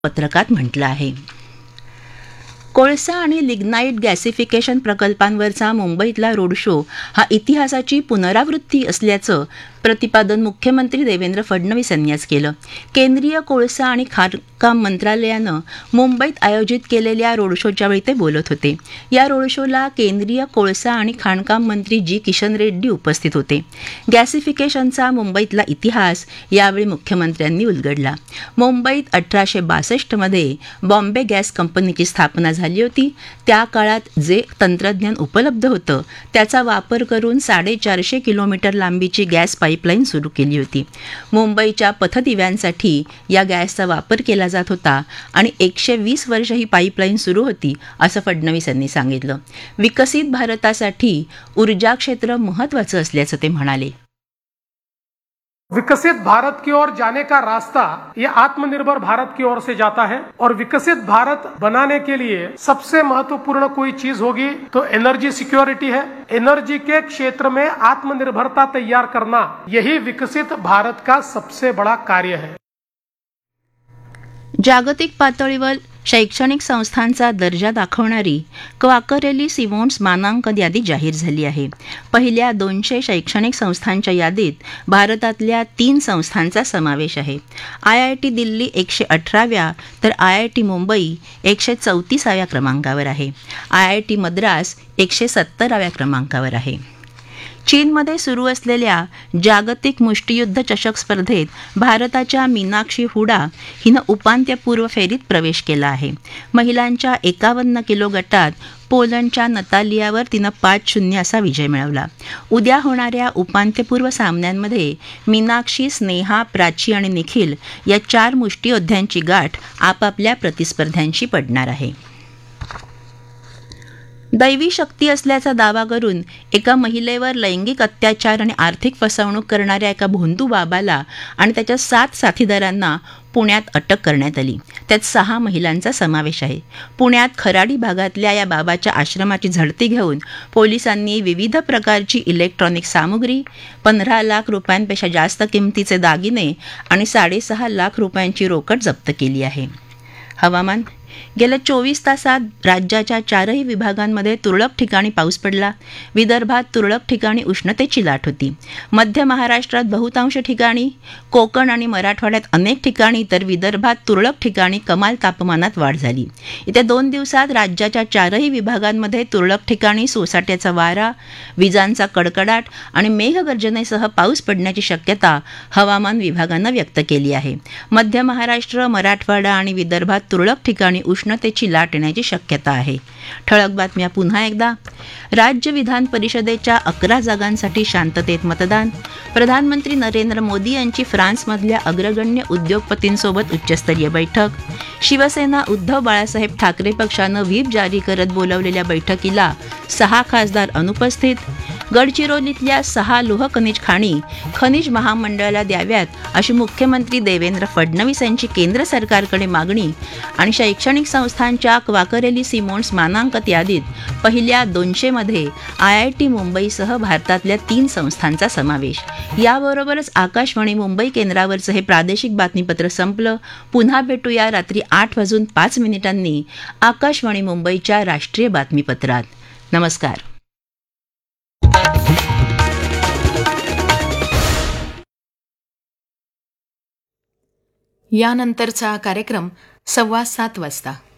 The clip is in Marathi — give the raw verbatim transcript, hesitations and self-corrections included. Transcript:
पत्रकात म्हटलं आहे. कोळसा आणि लिग्नाईट गॅसिफिकेशन प्रकल्पांवरचा मुंबईतला रोड शो हा इतिहासाची पुनरावृत्ती असल्याचं प्रतिपादन मुख्यमंत्री देवेंद्र फडणवीस यांनी आज केलं. केंद्रीय कोळसा आणि खाणकाम मंत्रालयानं मुंबईत आयोजित केलेल्या रोड शोच्या वेळी ते बोलत होते. या रोड शोला केंद्रीय कोळसा आणि खाणकाम मंत्री जी किशन रेड्डी उपस्थित होते. गॅसिफिकेशनचा मुंबईतला इतिहास यावेळी मुख्यमंत्र्यांनी उलगडला. मुंबईत अठराशे बासष्टमध्ये बॉम्बे गॅस कंपनीची स्थापना झाली होती. त्या काळात जे तंत्रज्ञान उपलब्ध होतं त्याचा वापर करून साडेचारशे किलोमीटर लांबीची गॅस पाईपलाईन सुरू केली होती. मुंबईच्या पथदिव्यांसाठी या गॅसचा वापर केला जात होता आणि एकशे वीस वर्ष ही पाईपलाईन सुरू होती असं फडणवीस यांनी सांगितलं. विकसित भारतासाठी ऊर्जा क्षेत्र महत्त्वाचं असल्याचं ते म्हणाले. विकसित भारत की ओर जाने का रास्ता ये आत्मनिर्भर भारत की ओर से जाता है और विकसित भारत बनाने के लिए सबसे महत्वपूर्ण कोई चीज होगी तो एनर्जी सिक्योरिटी है. एनर्जी के क्षेत्र में आत्मनिर्भरता तैयार करना यही विकसित भारत का सबसे बड़ा कार्य है. जागतिक पातळीवर शैक्षणिक संस्थांचा दर्जा दाखवणारी क्वाकरेली सिमोन्स मानांकन यादी जाहीर झाली आहे. पहिल्या दोनशे शैक्षणिक संस्थांच्या यादीत भारतातल्या तीन संस्थांचा समावेश आहे. आय आय टी दिल्ली एकशे अठराव्या तर आय आय टी मुंबई एकशे चौतीसाव्या क्रमांकावर आहे. आय आय टी मद्रास एकशे सत्तराव्या क्रमांकावर आहे. चीनमध्ये सुरू असलेल्या जागतिक मुष्टियुद्ध चषक स्पर्धेत भारताच्या मीनाक्षी हुडा हिनं उपांत्यपूर्व फेरीत प्रवेश केला आहे. महिलांच्या एकावन्न किलो गटात पोलंडच्या नतालियावर तिनं पाच शून्य असा विजय मिळवला. उद्या होणाऱ्या उपांत्यपूर्व सामन्यांमध्ये मीनाक्षी, स्नेहा, प्राची आणि निखिल या चार मुष्टियोद्ध्यांची गाठ आपापल्या प्रतिस्पर्ध्यांशी पडणार आहे. दैवी शक्ती असल्याचा दावा करून एका महिलेवर लैंगिक अत्याचार आणि आर्थिक फसवणूक करणाऱ्या एका भोंदू बाबाला आणि त्याच्या सात साथीदारांना पुण्यात अटक करण्यात आली. त्यात सहा महिलांचा समावेश आहे. पुण्यात खराडी भागातल्या या बाबाच्या आश्रमाची झडती घेऊन पोलिसांनी विविध प्रकारची इलेक्ट्रॉनिक सामुग्री, पंधरा लाख रुपयांपेक्षा जास्त किमतीचे दागिने आणि साडेसहा लाख रुपयांची रोकड जप्त केली आहे. हवामान. गेल्या चोवीस तासात राज्याच्या चारही विभागांमध्ये तुरळक ठिकाणी पाऊस पडला. विदर्भात तुरळक ठिकाणी उष्णतेची लाट होती. मध्य महाराष्ट्रात बहुतांश ठिकाणी, कोकण आणि मराठवाड्यात अनेक ठिकाणी तर विदर्भात तुरळक ठिकाणी कमाल तापमानात वाढ झाली. येत्या दोन दिवसात राज्याच्या चारही विभागांमध्ये तुरळक ठिकाणी सोसाट्याचा वारा, विजांचा कडकडाट आणि मेघगर्जनेसह पाऊस पडण्याची शक्यता हवामान विभागानं व्यक्त केली आहे. मध्य महाराष्ट्र, मराठवाडा आणि विदर्भात तुरळक ठिकाणी उष्णतेची लाट येण्याची शक्यता आहे. ठळक बातम्या पुन्हा एकदा. राज्य विधान परिषदेच्या अकरा जागांसाठी शांततेत मतदान. प्रधानमंत्री नरेंद्र मोदी यांची फ्रान्समधल्या अग्रगण्य उद्योगपतींसोबत उच्चस्तरीय बैठक. शिवसेना उद्धव बाळासाहेब ठाकरे पक्षानं व्हीप जारी करत बोलावलेल्या बैठकीला सहा खासदार अनुपस्थित. गडचिरोलीतल्या सहा लोह खनिज खाणी खनिज महामंडळाला द्याव्यात अशी मुख्यमंत्री देवेंद्र फडणवीस यांची केंद्र सरकारकडे मागणी. आणि शैक्षणिक संस्थांच्या क्वाकरेली सिमोन्स मानांकन यादीत पहिल्या दोनशेमध्ये आय आय टी मुंबईसह भारतातल्या तीन संस्थांचा समावेश. याबरोबरच आकाशवाणी मुंबई केंद्रावरचं हे प्रादेशिक बातमीपत्र संपलं. पुन्हा भेटूया रात्री आठ वाजून पाच मिनिटांनी आकाशवाणी मुंबईच्या राष्ट्रीय बातमीपत्रात. नमस्कार. यानंतरचा कार्यक्रम सव्वा सात वाजता.